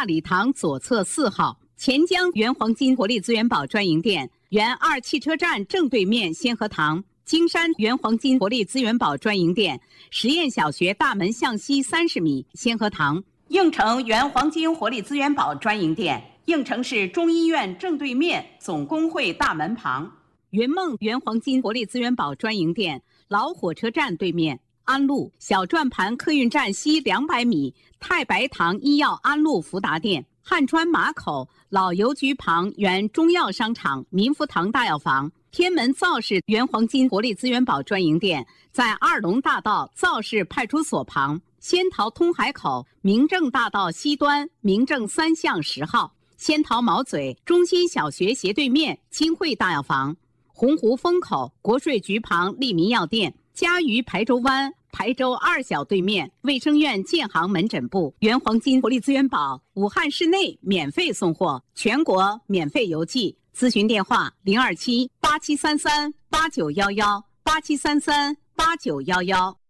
大礼堂左侧4号，钱江原黄金活力资源宝专营店，原2汽车站正对面先河堂，金山原黄金活力资源宝专营店，实验小学大门向西30米先河堂，应城原黄金活力资源宝专营店，应城市中医院正对面总工会大门旁，云梦原黄金活力资源宝专营店，老火车站对面。安路小转盘客运站西200米，太白堂医药安路福达店，汉川马口老邮局旁原中药商场民福堂大药房，天门造市原黄金活力资源宝专营店，在二龙大道造市派出所旁，仙桃通海口明正大道西端明正3巷10号，仙桃毛嘴中心小学斜对面金汇大药房，洪湖风口国税局旁利民药店，嘉鱼排州湾排州2小对面卫生院建行门诊部，原黄金活力资源宝武汉市内免费送货，全国免费邮寄。咨询电话0278733891187338911。